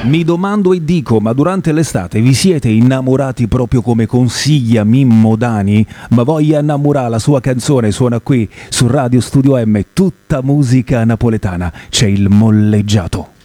Mi domando e dico, ma durante l'estate vi siete innamorati proprio come consiglia Mimmo Dani? Ma voglia innamorare, la sua canzone suona qui su Radio Studio M, tutta musica napoletana, c'è il molleggiato.